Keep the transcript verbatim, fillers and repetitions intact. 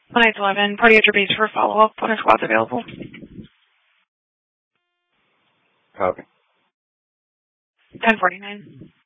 one eight eleven, party at your base for follow-up when a squad's available. Copy. ten forty-nine.